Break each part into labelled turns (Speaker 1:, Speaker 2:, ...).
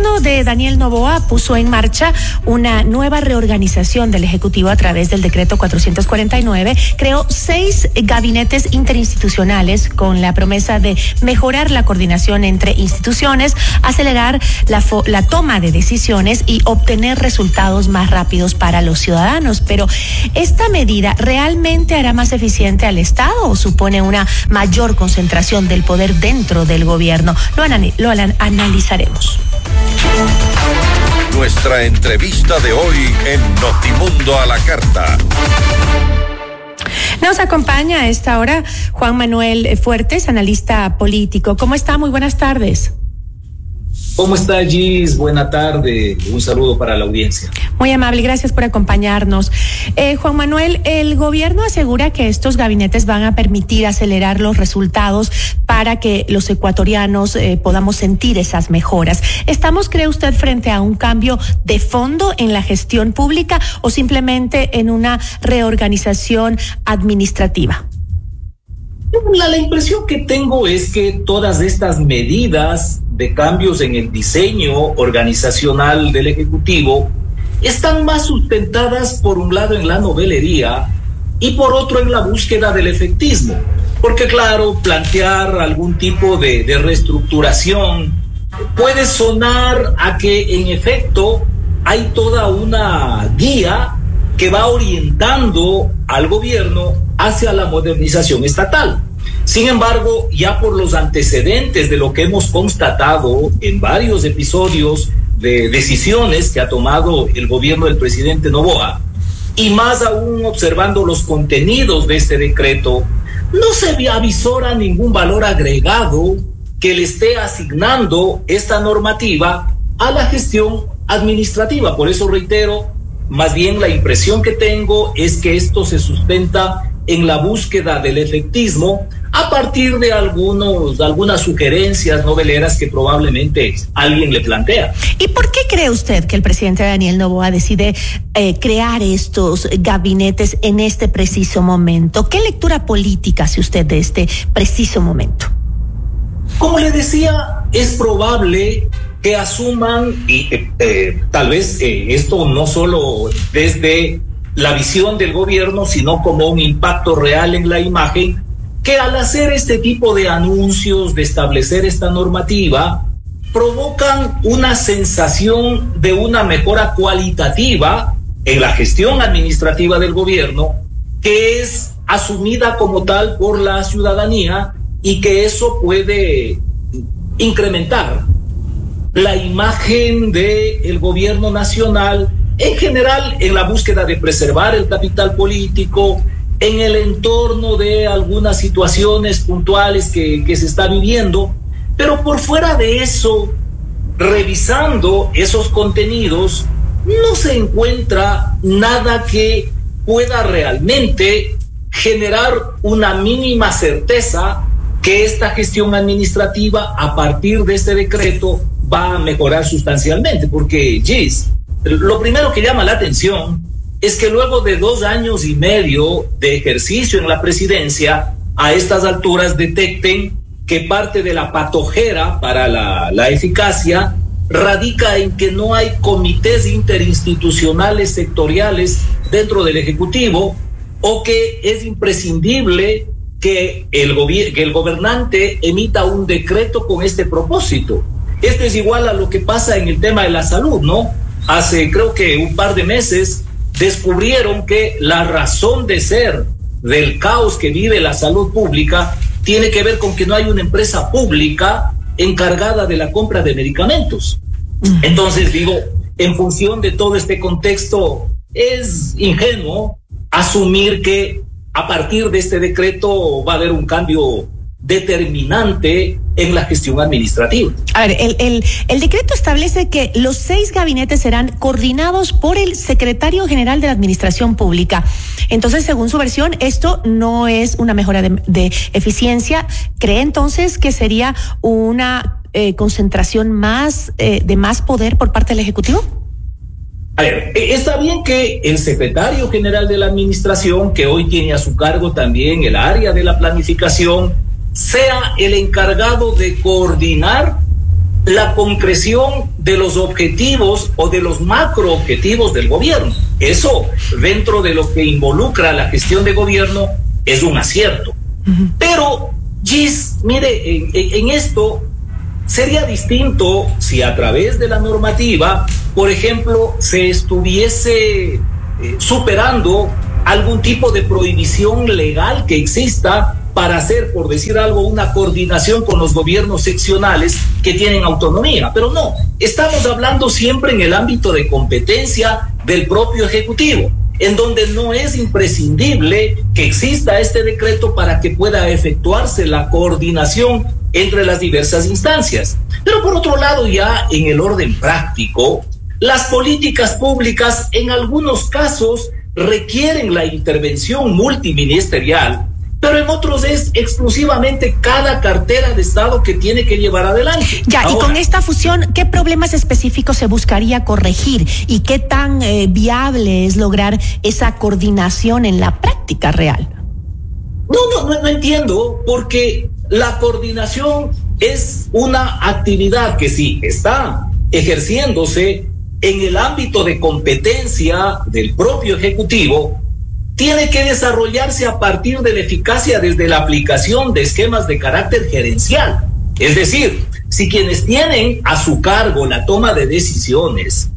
Speaker 1: gobierno de Daniel Noboa puso en marcha una nueva reorganización del Ejecutivo a través del decreto 449. Creó 6 gabinetes interinstitucionales con la promesa de mejorar la coordinación entre instituciones, acelerar la toma de decisiones y obtener resultados más rápidos para los ciudadanos. Pero ¿esta medida realmente hará más eficiente al Estado o supone una mayor concentración del poder dentro del gobierno? Lo analizaremos.
Speaker 2: Nuestra entrevista de hoy en Notimundo a la Carta.
Speaker 1: Nos acompaña a esta hora Juan Manuel Fuertes, analista político. ¿Cómo está? Muy buenas tardes.
Speaker 3: ¿Cómo está, Gis? Buena tarde. Un saludo para la audiencia.
Speaker 1: Muy amable, gracias por acompañarnos. Juan Manuel, el gobierno asegura que estos gabinetes van a permitir acelerar los resultados para que los ecuatorianos podamos sentir esas mejoras. ¿Estamos, cree usted, frente a un cambio de fondo en la gestión pública o simplemente en una reorganización administrativa?
Speaker 3: La impresión que tengo es que todas estas medidas de cambios en el diseño organizacional del Ejecutivo están más sustentadas por un lado en la novelería y por otro en la búsqueda del efectismo. Porque claro, plantear algún tipo de reestructuración puede sonar a que en efecto hay toda una guía que va orientando al gobierno hacia la modernización estatal. Sin embargo, ya por los antecedentes de lo que hemos constatado en varios episodios de decisiones que ha tomado el gobierno del presidente Noboa, y más aún observando los contenidos de este decreto, no se avisora ningún valor agregado que le esté asignando esta normativa a la gestión administrativa. Por eso reitero, más bien la impresión que tengo es que esto se sustenta en la búsqueda del efectismo a partir de algunas sugerencias noveleras que probablemente alguien le plantea.
Speaker 1: ¿Y por qué cree usted que el presidente Daniel Noboa decide crear estos gabinetes en este preciso momento? ¿Qué lectura política hace usted de este preciso momento?
Speaker 3: Como le decía, es probable que asuman, y tal vez esto no solo desde la visión del gobierno, sino como un impacto real en la imagen, que al hacer este tipo de anuncios, de establecer esta normativa, provocan una sensación de una mejora cualitativa en la gestión administrativa del gobierno, que es asumida como tal por la ciudadanía y que eso puede incrementar la imagen del gobierno nacional en general en la búsqueda de preservar el capital político, en el entorno de algunas situaciones puntuales que se está viviendo, pero por fuera de eso, revisando esos contenidos, no se encuentra nada que pueda realmente generar una mínima certeza que esta gestión administrativa a partir de este decreto va a mejorar sustancialmente, porque, Gis, lo primero que llama la atención es que luego de 2 años y medio de ejercicio en la presidencia, a estas alturas detecten que parte de la patojera para la eficacia radica en que no hay comités interinstitucionales sectoriales dentro del Ejecutivo, o que es imprescindible que el gobernante emita un decreto con este propósito. Esto es igual a lo que pasa en el tema de la salud, ¿no? Hace creo que un par de meses descubrieron que la razón de ser del caos que vive la salud pública tiene que ver con que no hay una empresa pública encargada de la compra de medicamentos. Entonces digo, en función de todo este contexto, es ingenuo asumir que a partir de este decreto va a haber un cambio determinante en la gestión administrativa.
Speaker 1: A ver, el decreto establece que los 6 gabinetes serán coordinados por el secretario general de la Administración Pública. Entonces, según su versión, esto no es una mejora de eficiencia. ¿Cree entonces que sería una concentración más de más poder por parte del Ejecutivo?
Speaker 3: A ver, está bien que el secretario general de la Administración, que hoy tiene a su cargo también el área de la planificación, sea el encargado de coordinar la concreción de los objetivos o de los macroobjetivos del gobierno. Eso, dentro de lo que involucra la gestión de gobierno, es un acierto. Pero, Gis, mire, en esto sería distinto si a través de la normativa, por ejemplo, se estuviese superando algún tipo de prohibición legal que exista para hacer, por decir algo, una coordinación con los gobiernos seccionales que tienen autonomía. Pero no, estamos hablando siempre en el ámbito de competencia del propio Ejecutivo, en donde no es imprescindible que exista este decreto para que pueda efectuarse la coordinación entre las diversas instancias. Pero por otro lado, ya en el orden práctico, las políticas públicas en algunos casos requieren la intervención multiministerial, pero en otros es exclusivamente cada cartera de Estado que tiene que llevar adelante.
Speaker 1: Ya, ahora, y con esta fusión, ¿qué problemas específicos se buscaría corregir y qué tan viable es lograr esa coordinación en la práctica real?
Speaker 3: No entiendo, porque la coordinación es una actividad que sí está ejerciéndose en el ámbito de competencia del propio Ejecutivo, tiene que desarrollarse a partir de la eficacia desde la aplicación de esquemas de carácter gerencial. Es decir, si quienes tienen a su cargo la toma de decisiones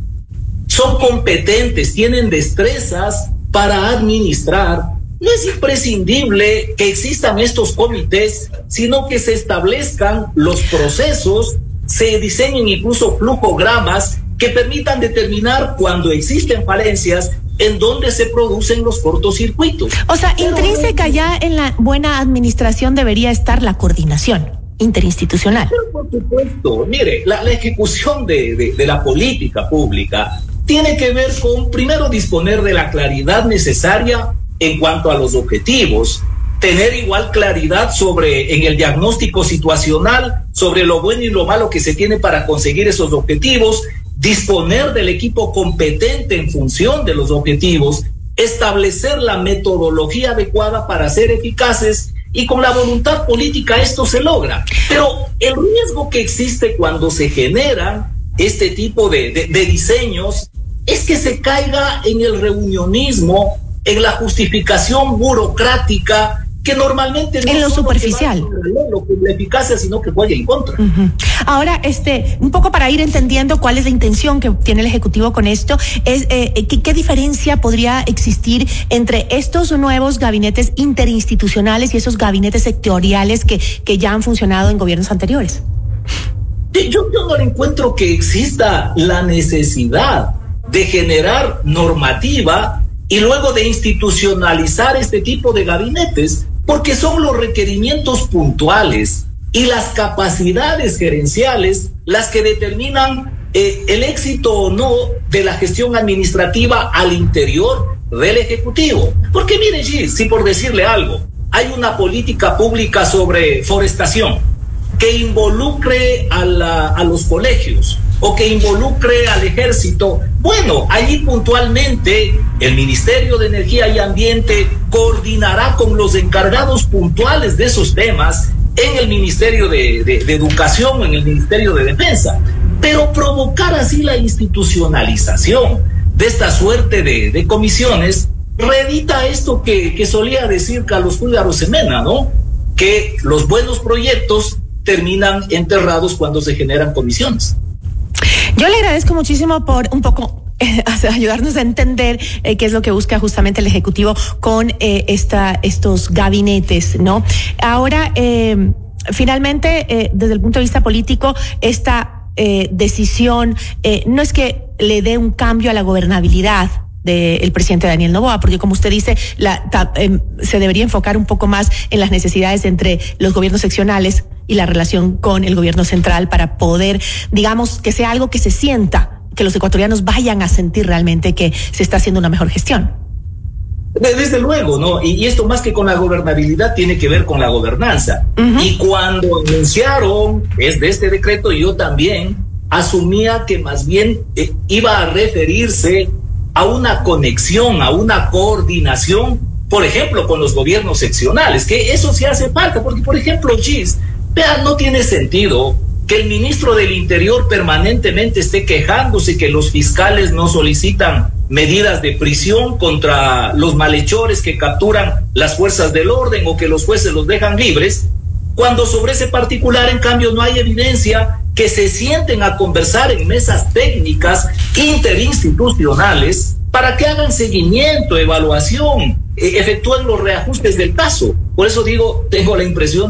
Speaker 3: son competentes, tienen destrezas para administrar, no es imprescindible que existan estos comités, sino que se establezcan los procesos, se diseñen incluso flujogramas que permitan determinar cuando existen falencias en donde se producen los cortocircuitos.
Speaker 1: O sea, intrínseca ya en la buena administración debería estar la coordinación interinstitucional.
Speaker 3: Pero por supuesto, mire, la ejecución de la política pública tiene que ver con, primero, disponer de la claridad necesaria en cuanto a los objetivos, tener igual claridad en el diagnóstico situacional, sobre lo bueno y lo malo que se tiene para conseguir esos objetivos, disponer del equipo competente en función de los objetivos, establecer la metodología adecuada para ser eficaces, y con la voluntad política esto se logra. Pero el riesgo que existe cuando se generan este tipo de diseños es que se caiga en el reunionismo, en la justificación burocrática, que normalmente no
Speaker 1: en lo superficial,
Speaker 3: lo que la eficacia, sino que juegue en contra.
Speaker 1: Ahora, un poco para ir entendiendo cuál es la intención que tiene el Ejecutivo con esto, es ¿qué diferencia podría existir entre estos nuevos gabinetes interinstitucionales y esos gabinetes sectoriales que ya han funcionado en gobiernos anteriores?
Speaker 3: Yo no encuentro que exista la necesidad de generar normativa y luego de institucionalizar este tipo de gabinetes, porque son los requerimientos puntuales y las capacidades gerenciales las que determinan el éxito o no de la gestión administrativa al interior del Ejecutivo. Porque mire, Gis, si por decirle algo, hay una política pública sobre forestación que involucre a los colegios o que involucre al ejército, bueno, allí puntualmente el Ministerio de Energía y Ambiente coordinará con los encargados puntuales de esos temas en el Ministerio de Educación o en el Ministerio de Defensa. Pero provocar así la institucionalización de esta suerte de comisiones reedita esto que solía decir Carlos Julio Arosemena, ¿no? Que los buenos proyectos terminan enterrados cuando se generan comisiones.
Speaker 1: Yo le agradezco muchísimo por un poco ayudarnos a entender qué es lo que busca justamente el Ejecutivo con estos gabinetes, ¿no? Ahora, finalmente, desde el punto de vista político, esta decisión no es que le dé un cambio a la gobernabilidad del presidente Daniel Noboa, porque como usted dice, se debería enfocar un poco más en las necesidades entre los gobiernos seccionales y la relación con el gobierno central para poder, digamos, que sea algo que se sienta, que los ecuatorianos vayan a sentir realmente que se está haciendo una mejor gestión.
Speaker 3: Desde luego, ¿no? Y esto más que con la gobernabilidad tiene que ver con la gobernanza. Y cuando anunciaron de este decreto, yo también asumía que más bien iba a referirse a una conexión, a una coordinación, por ejemplo, con los gobiernos seccionales, que eso sí hace falta, porque, por ejemplo, Gis, vean, no tiene sentido que el ministro del Interior permanentemente esté quejándose que los fiscales no solicitan medidas de prisión contra los malhechores que capturan las fuerzas del orden o que los jueces los dejan libres, cuando sobre ese particular, en cambio, no hay evidencia que se sienten a conversar en mesas técnicas interinstitucionales para que hagan seguimiento, evaluación, efectúen los reajustes del caso. Por eso digo, tengo la impresión